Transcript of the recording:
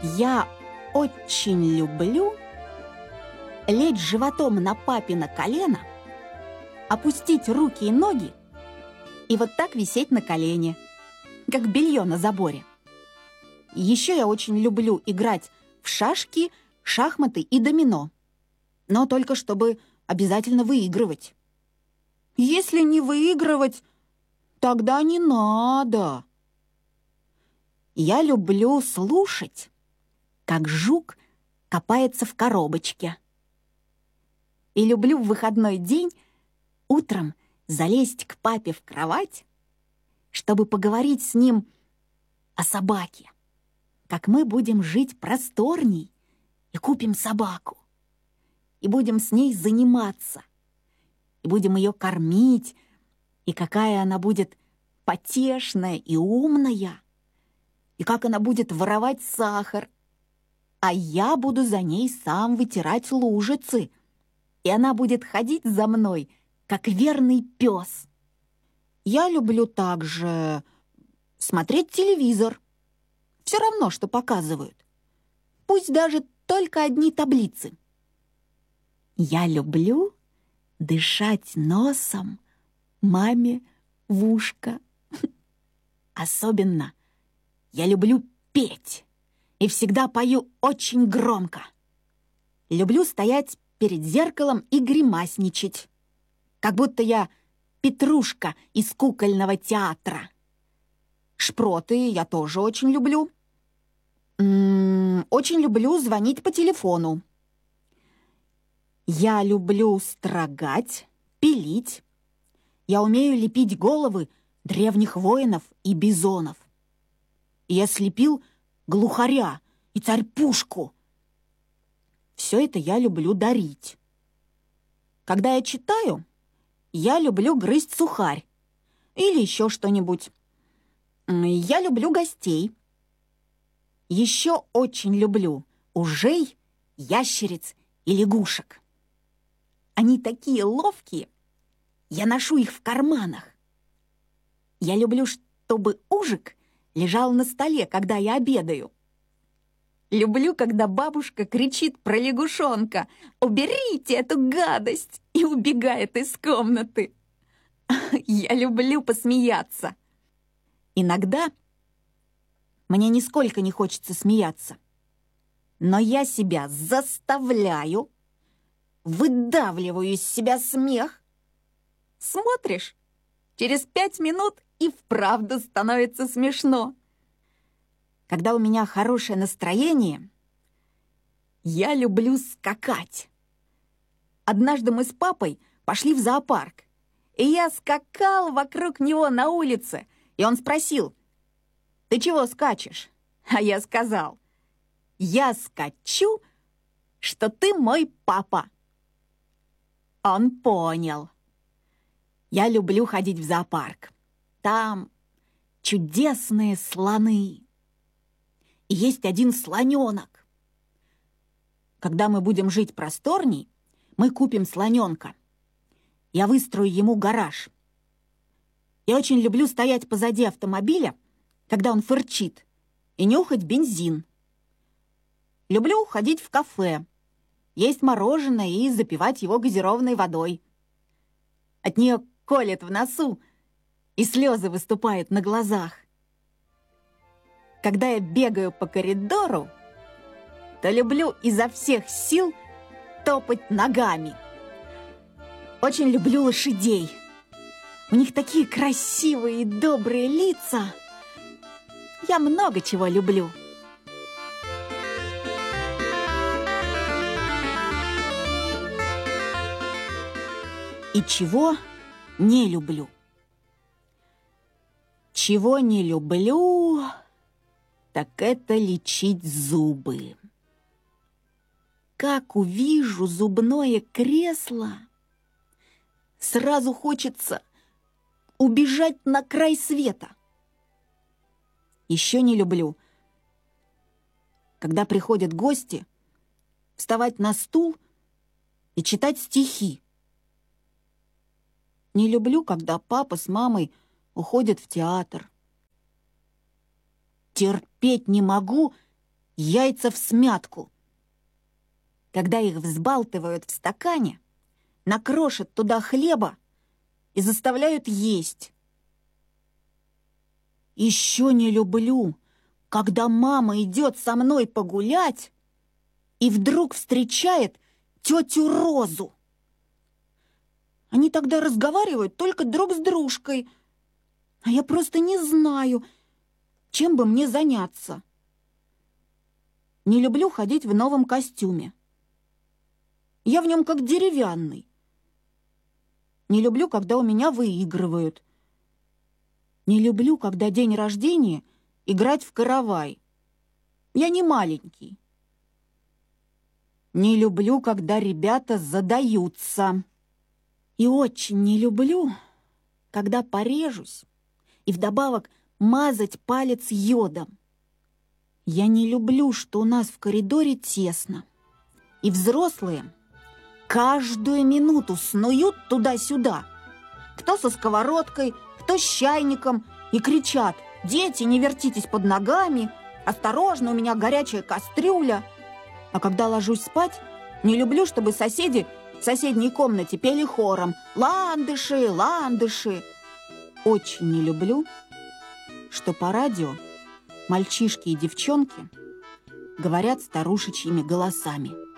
Я очень люблю лечь животом на папино колено, опустить руки и ноги и вот так висеть на колене, как белье на заборе. Еще я очень люблю играть в шашки, шахматы и домино, но только чтобы обязательно выигрывать. Если не выигрывать, тогда не надо. Я люблю слушать, как жук копается в коробочке. И люблю в выходной день утром залезть к папе в кровать, чтобы поговорить с ним о собаке, как мы будем жить просторней и купим собаку, и будем с ней заниматься, и будем ее кормить, и какая она будет потешная и умная, и как она будет воровать сахар, а я буду за ней сам вытирать лужицы, и она будет ходить за мной, как верный пес. Я люблю также смотреть телевизор. Все равно, что показывают. Пусть даже только одни таблицы. Я люблю дышать носом маме в ушко. Особенно я люблю петь и всегда пою очень громко. Люблю стоять перед зеркалом и гримасничать, как будто я Петрушка из кукольного театра. Шпроты я тоже очень люблю. Очень люблю звонить по телефону. Я люблю строгать, пилить. Я умею лепить головы древних воинов и бизонов. Я слепил глухаря и царь-пушку. Все это я люблю дарить. Когда я читаю, я люблю грызть сухарь или еще что-нибудь. Я люблю гостей. Еще очень люблю ужей, ящериц и лягушек. Они такие ловкие, я ношу их в карманах. Я люблю, чтобы ужик лежал на столе, когда я обедаю. Люблю, когда бабушка кричит про лягушонка: «Уберите эту гадость!» и убегает из комнаты. Я люблю посмеяться. Иногда мне нисколько не хочется смеяться, но я себя заставляю, выдавливаю из себя смех. Смотришь, через 5 минут и вправду становится смешно. Когда у меня хорошее настроение, я люблю скакать. Однажды мы с папой пошли в зоопарк, и я скакал вокруг него на улице, и он спросил: «Ты чего скачешь?» А я сказал: «Я скачу, что ты мой папа». Он понял. Я люблю ходить в зоопарк. Там чудесные слоны. И есть один слоненок. Когда мы будем жить просторней, мы купим слоненка. Я выстрою ему гараж. Я очень люблю стоять позади автомобиля, когда он фырчит, и нюхать бензин. Люблю ходить в кафе, есть мороженое и запивать его газированной водой. От нее колет в носу, и слезы выступают на глазах. Когда я бегаю по коридору, то люблю изо всех сил топать ногами. Очень люблю лошадей. У них такие красивые и добрые лица. Я много чего люблю. И чего не люблю? Чего не люблю, так это лечить зубы. Как увижу зубное кресло, сразу хочется убежать на край света. Еще не люблю, когда приходят гости, вставать на стул и читать стихи. Не люблю, когда папа с мамой уходят в театр. Терпеть не могу, яйца всмятку. Когда их взбалтывают в стакане, накрошат туда хлеба и заставляют есть. Еще не люблю, когда мама идет со мной погулять и вдруг встречает тетю Розу. Они тогда разговаривают только друг с дружкой, а я просто не знаю, чем бы мне заняться. Не люблю ходить в новом костюме. Я в нем как деревянный. Не люблю, когда у меня выигрывают. Не люблю, когда день рождения играть в каравай. Я не маленький. Не люблю, когда ребята задаются. И очень не люблю, когда порежусь и вдобавок мазать палец йодом. Я не люблю, что у нас в коридоре тесно. И взрослые каждую минуту снуют туда-сюда. Кто со сковородкой, кто с чайником, и кричат: «Дети, не вертитесь под ногами! Осторожно, у меня горячая кастрюля!» А когда ложусь спать, не люблю, чтобы соседи в соседней комнате пели хором: «Ландыши, ландыши!» Очень не люблю, что по радио мальчишки и девчонки говорят старушечьими голосами.